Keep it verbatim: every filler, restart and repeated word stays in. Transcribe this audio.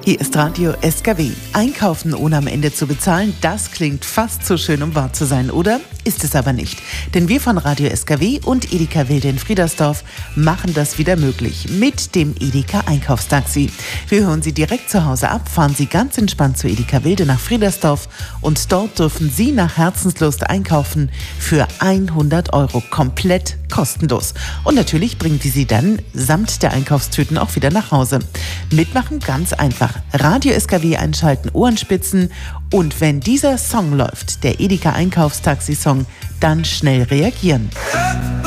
Hier ist Radio S K W. Einkaufen ohne am Ende zu bezahlen, das klingt fast zu schön, um wahr zu sein, oder? Ist es aber nicht. Denn wir von Radio S K W und Edeka Wilde in Friedersdorf machen das wieder möglich mit dem Edeka Einkaufstaxi. Wir hören Sie direkt zu Hause ab, fahren Sie ganz entspannt zu Edeka Wilde nach Friedersdorf und dort dürfen Sie nach Herzenslust einkaufen für hundert Euro, komplett kostenlos. Und natürlich bringen wir Sie dann samt der Einkaufstüten auch wieder nach Hause. Mitmachen ganz einfach. Radio S K W einschalten, Ohren spitzen und wenn dieser Song läuft, der Edeka Einkaufstaxi-Song, dann schnell reagieren.